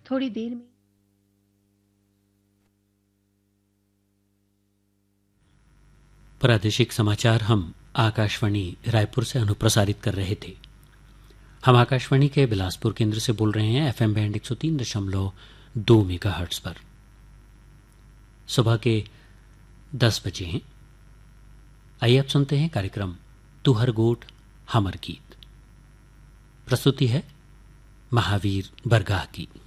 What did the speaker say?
थोड़ी देर में। प्रादेशिक समाचार हम आकाशवाणी रायपुर से अनुप्रसारित कर रहे थे। हम आकाशवाणी के बिलासपुर केंद्र से बोल रहे हैं एफएम बैंड 103.2 मेगाहर्ट्ज पर। सुबह के 10 बजे हैं। आइए अब सुनते हैं कार्यक्रम तुहर गोट हमर गीत। प्रस्तुति है महावीर बरगाह की।